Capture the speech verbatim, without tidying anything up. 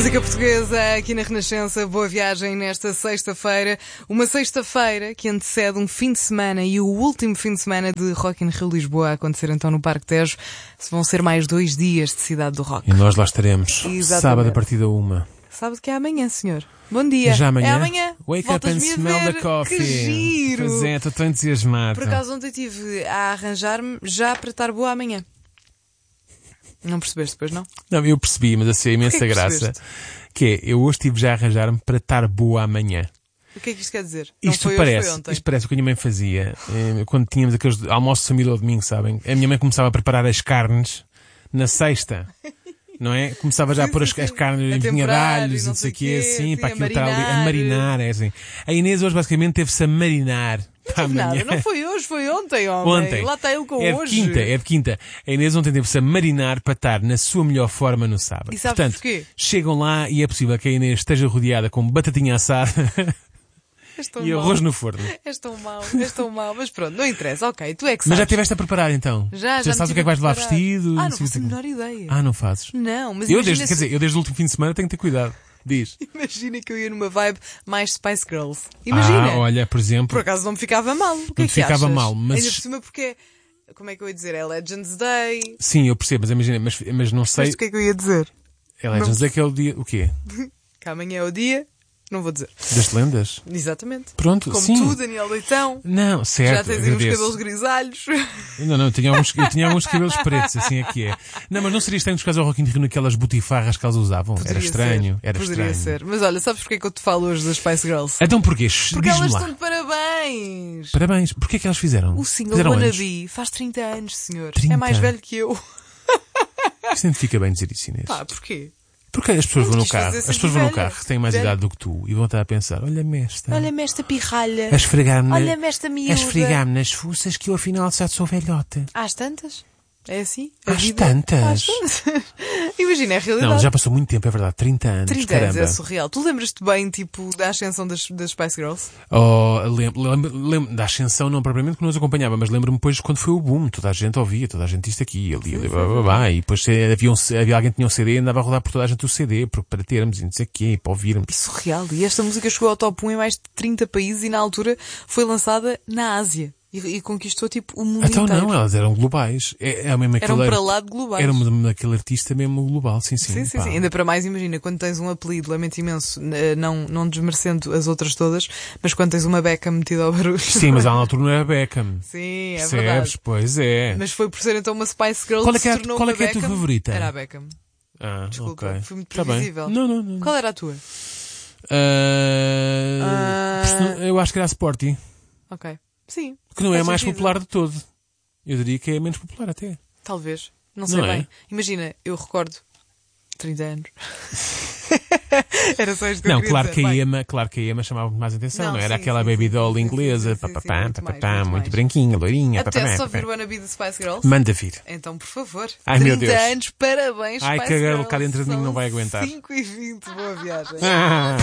Música portuguesa aqui na Renascença. Boa viagem nesta sexta-feira. Uma sexta-feira que antecede um fim de semana e o último fim de semana de Rock in Rio Lisboa a acontecer então no Parque Tejo. Vão ser mais dois dias de Cidade do Rock. E nós lá estaremos. Exatamente. Sábado a partir da uma. Sábado que é amanhã, senhor. Bom dia. Já amanhã? É amanhã. Wake Voltas up and a smell ver. the coffee. Que giro. Pois é, estou tão entusiasmado. Por acaso ontem estive a arranjar-me já para estar boa amanhã. Não percebeste depois, não? Não, eu percebi, mas assim, a imensa Porquê que graça. percebeste? Que é, eu hoje estive já a arranjar-me para estar boa amanhã. O que é que isto quer dizer? Não Isto foi parece, hoje, foi ontem. isto parece o que a minha mãe fazia. Eh, Quando tínhamos aqueles almoços de família ao domingo, sabem? A minha mãe começava a preparar as carnes na sexta. Não é? Começava já Sim, a pôr as, sim, as sim. carnes A em vinha de temperar alhos e e não não sei o quê, sei quê, assim, sim, para a aquilo estar ali, a marinar. marinar, é assim. A Inês hoje basicamente teve-se a marinar para Não, amanhã. nada, não foi hoje, foi ontem, homem. Ontem. Lá está ele com é de hoje. quinta, é de quinta. A Inês ontem teve-se a marinar para estar na sua melhor forma no sábado. E sabes Portanto, porquê? chegam lá e é possível que a Inês esteja rodeada com batatinha assada És tão e mau. arroz no forno. És tão mau, és tão mau. Mas pronto, não interessa, ok, tu é que sabes. Mas já estiveste a preparar então? Já, já me sabes o que tive é que vais a levar preparar. vestido? Ah, não sei faço a o quê. menor ideia. Ah, não fazes? Não, mas Eu imagina desde, quer se- dizer, eu desde o último fim de semana tenho que ter cuidado. Diz. Imagina que eu ia numa vibe mais Spice Girls. Imagina. Ah, olha, por exemplo. Por acaso não me ficava mal. O que Não é que te ficava achas? mal, mas- Ainda por cima porque, como é que eu ia dizer? É Legends Day. Sim, eu percebo, mas imagina, mas, mas não sei. Mas o que é que eu ia dizer? É Legends é aquele dia. O quê? Que amanhã é o dia, não vou dizer. Das lendas? Exatamente. Pronto, Como sim. tu, Daniel Leitão. Não, certo. Já tens aí uns agradeço. cabelos grisalhos. Não, não, eu tinha alguns, eu tinha alguns cabelos pretos, assim é que é. Não, mas não seria estranho buscar ao Rock in Rio naquelas botifarras que elas usavam? Era Poderia estranho, ser. era Poderia estranho. ser. Mas olha, sabes porque é que eu te falo hoje das Spice Girls? Então porquê? Porque Diz-me elas lá. estão de parabéns. Parabéns. Porquê é que elas fizeram? O single Fizeram anos? Wannabe faz trinta anos, senhor. trinta? É mais velho que eu. Isto não fica bem dizer isso, Inês. Pá, porquê? Porque as pessoas Não vão no quis carro, fazer as assim pessoas vão no velha. carro que têm mais Velha. idade do que tu e vão estar a pensar, olha-me esta. Olha-me esta pirralha. A esfregar-me na- Olha-me esta a miúda. esfregar-me nas fuças que eu afinal já sou velhota. Às tantas? É assim? A Às vida? tantas? Às tantas. Imagina, é a realidade. Não, já passou muito tempo, é verdade, trinta anos, trinta anos caramba. é surreal. Tu lembras-te bem, tipo, da ascensão das, das Spice Girls? Oh, lembro, lembro, lembro da ascensão, não propriamente que nos acompanhava, mas lembro-me depois quando foi o boom, toda a gente ouvia, toda a gente isto aqui, ali, ali, blá, blá, blá, e depois eh, havia, um, havia alguém que tinha um C D e andava a rodar por toda a gente o C D, para termos e não sei o quê, para ouvirmos. Surreal. E esta música chegou ao top um em mais de trinta países e na altura foi lançada na Ásia. E, e conquistou, tipo, o mundo Então inteiro. não, elas eram globais. É, é mesmo Eram aquele, para lá de globais. Era uma, aquele artista mesmo global, sim, sim. Sim, sim, pá. sim. Ainda para mais, imagina, quando tens um apelido, lamento imenso, eh, não, não desmerecendo as outras todas, mas quando tens uma beca metida ao barulho. Sim, mas à altura não era Beckham. Sim, é Percebes? verdade. Pois é. Mas foi por ser então uma Spice Girl Qual é que que é a- se tornou qual é uma que é a tua Beckham. favorita? Era a Beckham. Ah, Desculpa, ok. fui muito Tá bem. previsível. Não, não, não. Qual era a tua? Ah, Ah. Eu acho que era a Sporty, Ok. Sim. que não é a Faz mais sentido. popular de todo. Eu diria que é a menos popular até. Talvez. Não sei Não é? bem. Imagina, eu recordo trinta anos. Era só isto que eu Não, queria claro dizer. que, a Vai. Emma, claro que a Emma chamava muito mais atenção, Não, não, era sim, aquela sim, baby sim, doll sim, inglesa, sim, sim, sim, papapá, muito mais, papapá, muito muito mais. branquinha, loirinha, Até papapá, só ver papapá. o Wannabe de Spice Girls? Manda vir. Então, por favor. Ai, meu trinta Deus. anos, parabéns, Ai, Spice que a girl Girls. cá dentro de mim não São vai aguentar. cinco e vinte, boa viagem. Ah.